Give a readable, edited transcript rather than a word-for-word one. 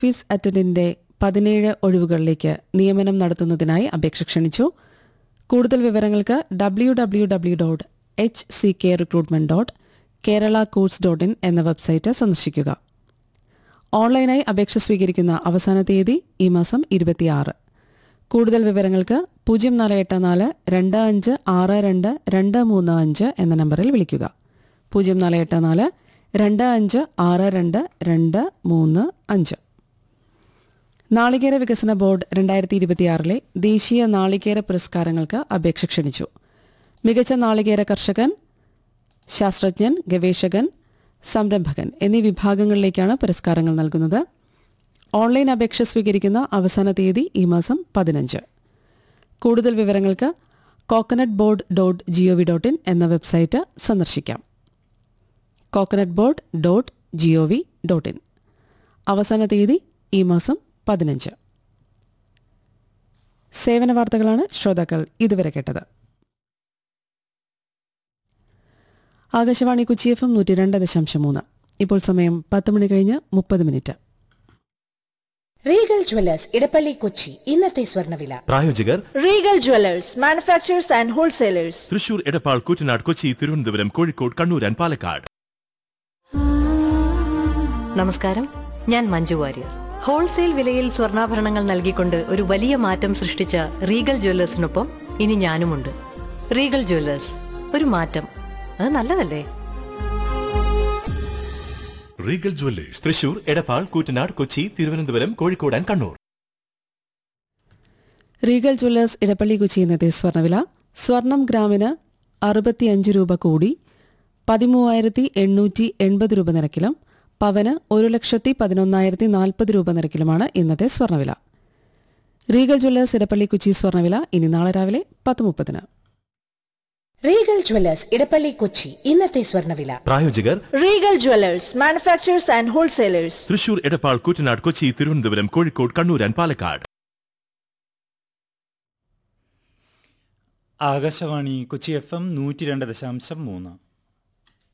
Office അറ്റൻഡന്റിന്റെ 17 ഒഴിവുകളിലേക്ക് നിയമനം നടത്തുന്നതിനായി അപേക്ഷ ക്ഷണിച്ചു. കൂടുതൽ വിവരങ്ങൾക്ക് www.hckrecruitment.keralacourts.in എന്ന വെബ്സൈറ്റ് സന്ദർശിക്കുക. ഓൺലൈനായി അപേക്ഷ സ്വീകരിക്കുന്ന അവസാന തീയതി ഈ മാസം 26. കൂടുതൽ വിവരങ്ങൾക്ക് 0484256235 എന്ന നമ്പറിൽ വിളിക്കുക. 0484256235. നാളികേര വികസന ബോർഡ് 2026 ദേശീയ നാളികേര പുരസ്കാരങ്ങൾക്ക് അപേക്ഷ ക്ഷണിച്ചു. മികച്ച നാളികേര കർഷകൻ, ശാസ്ത്രജ്ഞൻ, ഗവേഷകൻ, സംരംഭകൻ എന്നീ വിഭാഗങ്ങളിലേക്കാണ് പുരസ്കാരങ്ങൾ നൽകുന്നത്. ഓൺലൈൻ അപേക്ഷ സ്വീകരിക്കുന്ന അവസാന തീയതി ഈ മാസം 15. കൂടുതൽ വിവരങ്ങൾക്ക് coconutboard.gov.in എന്ന വെബ്സൈറ്റ് സന്ദർശിക്കാം. coconutboard.gov.in. അവസാന തീയതി ഈ മാസം 15. സേവന വാർത്തകളാണ് ശ്രോതാക്കൾ ഇതുവരെ കേട്ടത്. ആകാശവാണി കൊച്ചി FM 102.3. ഇപ്പോൾ സമയം 10 മണി കഴിഞ്ഞ് 30 minute. Regal Jewellers Edappally Kochi ഇന്നത്തെ സ്വർണ്ണവില. പ്രായോജകർ Regal Jewellers manufacturers and wholesalers, Thrissur, Edappal, Koottanad, Kochi, Thiruvananthapuram, Kozhikode, Kannur and Palakkad. നമസ്കാരം, ഞാൻ മഞ്ജു വാര്യർ. ഹോൾസെയിൽ വിലയിൽ സ്വർണ്ണാഭരണങ്ങൾ നൽകിക്കൊണ്ട് ഒരു വലിയ മാറ്റം സൃഷ്ടിച്ച റീഗൽ ജ്വല്ലേഴ്സിനൊപ്പം ഇനി ഞാനുമുണ്ട്. റീഗൽ ജ്വല്ലേഴ്സ്, ഒരു മാറ്റം, അത് നല്ലതല്ലേ? Regal Jewellers, Thrissur, Edappal, Koottanad, Kochi, Thiruvananthapuram, Kozhikode and Kannur. Regal Jewellers Edappally Kochi ഇന്നത്തെ സ്വർണ്ണവില. സ്വർണം ഗ്രാമിന് 65 രൂപ കൂടി 13,880 രൂപ നിരക്കിലും പവന് 1,11,040 രൂപ നിരക്കിലുമാണ് ഇന്നത്തെ സ്വർണ്ണവില. റീഗൽ ജ്വല്ലേഴ്സ് ഇടപ്പള്ളി കൊച്ചി സ്വർണ്ണവില ഇനി നാളെ രാവിലെ 10:30. റീഗൽ ജ്വല്ലേഴ്സ് ഇടപ്പള്ളി കൊച്ചി ഇന്നത്തെ സ്വർണ്ണവില. പ്രായോജകർ Regal Jewellers manufacturers and wholesalers, Thrissur, Edappal, Koottanad, Kochi, Thiruvananthapuram, Kozhikode, Kannur and Palakkad. Akashvani Kochi FM 102.3.